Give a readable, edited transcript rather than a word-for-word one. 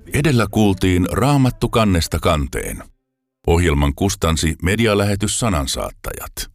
Edellä kuultiin Raamattu kannesta kanteen. Ohjelman kustansi medialähetys Sanansaattajat.